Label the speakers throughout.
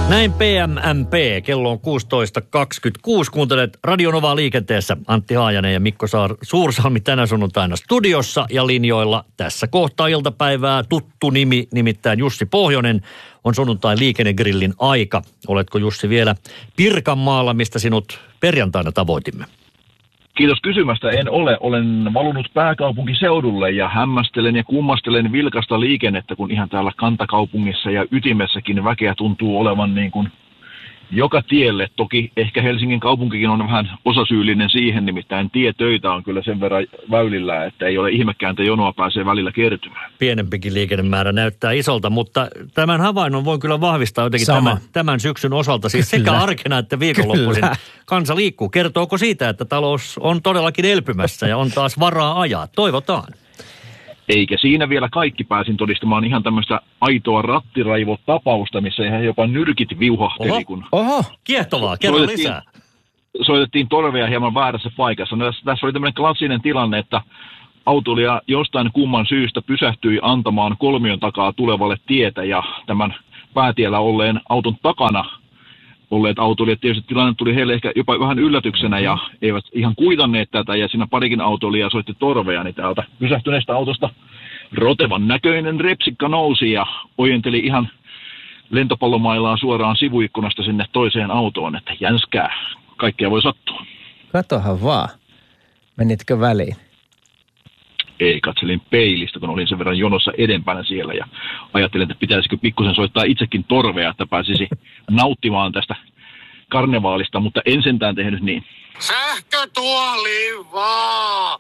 Speaker 1: Näin PMMP, kello on 16.26. Kuuntelet Radio Novaa liikenteessä. Antti Haajanen ja Mikko Suursalmi tänä sunnuntaina studiossa ja linjoilla. Tässä kohtaa iltapäivää tuttu nimi, nimittäin Jussi Pohjonen, on sunnuntai liikennegrillin aika. Oletko Jussi vielä Pirkanmaalla, mistä sinut perjantaina tavoitimme?
Speaker 2: Kiitos kysymästä. En ole. Olen valunut pääkaupunkiseudulle ja hämmästelen ja kummastelen vilkasta liikennettä, kun ihan täällä kantakaupungissa ja ytimessäkin väkeä tuntuu olevan niin kuin joka tielle. Toki ehkä Helsingin kaupunkikin on vähän osasyyllinen siihen, nimittäin tietöitä on kyllä sen verran väylillä, että ei ole ihmekään, että jonoa pääsee välillä kertymään.
Speaker 1: Pienempikin liikennemäärä näyttää isolta, mutta tämän havainnon voin kyllä vahvistaa jotenkin tämän syksyn osalta. Siis sekä arkena että viikonloppuisin kansa liikkuu. Kertooko siitä, että talous on todellakin elpymässä ja on taas varaa ajaa? Toivotaan.
Speaker 2: Eikä siinä vielä kaikki. Pääsin todistamaan ihan tämmöistä aitoa rattiraivotapausta, missä ihan jopa nyrkit viuhahteli.
Speaker 1: Oho, kiehtovaa. Kerro lisää.
Speaker 2: Soitettiin torvea hieman väärässä paikassa. No, tässä oli tämmöinen klassinen tilanne, että autoilija jostain kumman syystä pysähtyi antamaan kolmion takaa tulevalle tietä ja tämän päätiellä olleen auton takana olleet autoilijat. Tietysti tilanne tuli heille ehkä jopa vähän yllätyksenä ja eivät ihan kuitanneet tätä ja siinä parikin autoilijaa soitti torvea, niin täältä pysähtyneestä autosta rotevan näköinen repsikka nousi ja ojenteli ihan lentopallomaillaan suoraan sivuikkunasta sinne toiseen autoon, että jänskää, kaikkea voi sattua.
Speaker 3: Katohan vaan. Menitkö väliin?
Speaker 2: Ei, katselin peilistä, kun olin sen verran jonossa edempänä siellä ja ajattelin, että pitäisikö pikkusen soittaa itsekin torvea, että pääsisi nauttimaan tästä karnevaalista, mutta en sentään tehnyt niin.
Speaker 4: Sähkötuoliin vaan!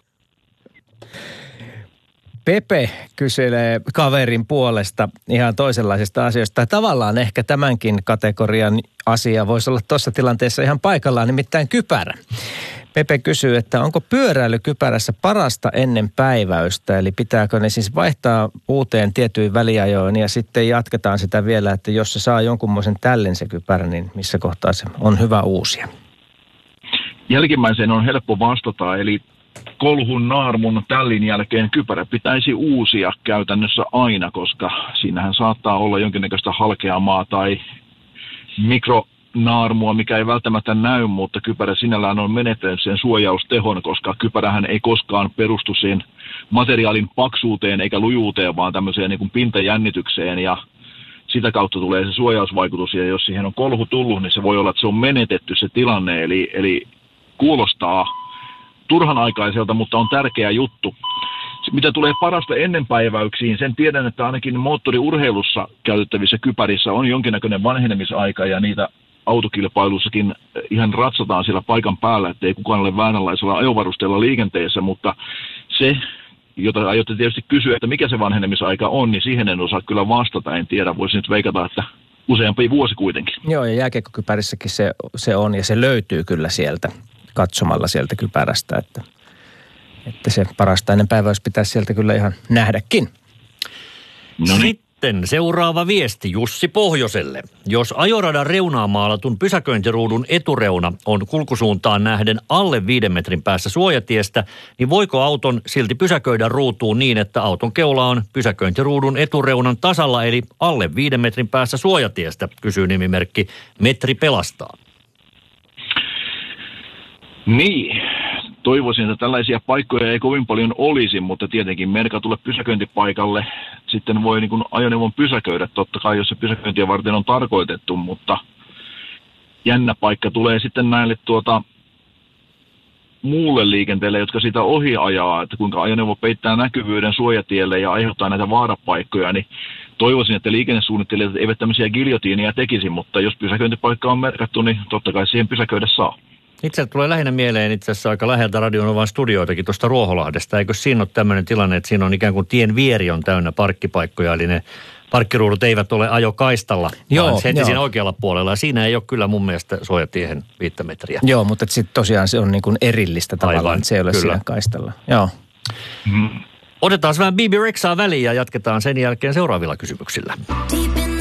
Speaker 3: Pepe kyselee kaverin puolesta ihan toisenlaisesta asioista. Tavallaan ehkä tämänkin kategorian asia voisi olla tuossa tilanteessa ihan paikallaan, nimittäin kypärä. Pepe kysyy, että onko pyöräilykypärässä parasta ennen päiväystä, eli pitääkö ne siis vaihtaa uuteen tietyin väliajoin ja sitten jatketaan sitä vielä, että jos se saa jonkunmoisen tällin se kypärä, niin missä kohtaa se on hyvä uusia?
Speaker 2: Jälkimmäiseen on helppo vastata, eli kolhun, naarmun, tällin jälkeen kypärä pitäisi uusia käytännössä aina, koska siinähän saattaa olla jonkinnäköistä halkeamaa tai mikronaarmua, mikä ei välttämättä näy, mutta kypärä sinällään on menettänyt sen suojaustehon, koska kypärähän ei koskaan perustu siihen materiaalin paksuuteen eikä lujuuteen, vaan tämmöiseen niin kuin pintajännitykseen ja sitä kautta tulee se suojausvaikutus ja jos siihen on kolhu tullut, niin se voi olla, että se on menetetty se tilanne, eli kuulostaa turhan aikaiselta, mutta on tärkeä juttu. Mitä tulee parasta ennenpäiväyksiin, sen tiedän, että ainakin moottoriurheilussa käytettävissä kypärissä on jonkinnäköinen vanhenemisaika ja niitä autokilpailussakin ihan ratsataan siellä paikan päällä, ettei kukaan ole vääränlaisella ajovarusteella liikenteessä, mutta se, jota aiotte tietysti kysyä, että mikä se vanhenemisaika on, niin siihen en osaa kyllä vastata, en tiedä. Voisin nyt veikata, että useampi vuosi kuitenkin.
Speaker 3: Joo, ja jääkiekkokypärissäkin se on ja se löytyy kyllä sieltä. Katsomalla sieltä kypärästä, että se parasta ennen päiväys pitäisi sieltä kyllä ihan nähdäkin.
Speaker 1: No sitten seuraava viesti Jussi Pohjoselle. Jos ajoradan reunaa maalatun pysäköintiruudun etureuna on kulkusuuntaan nähden alle 5 metrin päässä suojatiestä, niin voiko auton silti pysäköidä ruutuun niin, että auton keula on pysäköintiruudun etureunan tasalla eli alle 5 metrin päässä suojatiestä, kysyy nimimerkki Metri pelastaa.
Speaker 2: Niin, toivoisin, että tällaisia paikkoja ei kovin paljon olisi, mutta tietenkin merkatulle pysäköintipaikalle sitten voi niin kuin ajoneuvon pysäköidä, totta kai jos se pysäköintiä varten on tarkoitettu, mutta jännä paikka tulee sitten näille muulle liikenteelle, jotka sitä ohi ajaa, että kuinka ajoneuvo peittää näkyvyyden suojatielle ja aiheuttaa näitä vaarapaikkoja, niin toivoisin, että liikennesuunnittelijat eivät tämmöisiä giljotiinia tekisi, mutta jos pysäköintipaikka on merkattu, niin totta kai siihen pysäköidä saa.
Speaker 1: Itse tulee lähinnä mieleen itse asiassa aika läheltä Radio Novan studioitakin tuosta Ruoholahdesta. Eikö siinä ole tämmöinen tilanne, että siinä on ikään kuin tien vieri on täynnä parkkipaikkoja, eli ne parkkiruudut eivät ole ajokaistalla, vaan heti siinä oikealla puolella. Ja siinä ei ole kyllä mun mielestä suojatiehen 5 metriä.
Speaker 3: Joo, mutta sitten tosiaan se on niin kuin erillistä tavallaan, että se ei ole siinä kaistalla. Joo.
Speaker 1: Otetaan vähän BB Rexhaa väliin ja jatketaan sen jälkeen seuraavilla kysymyksillä.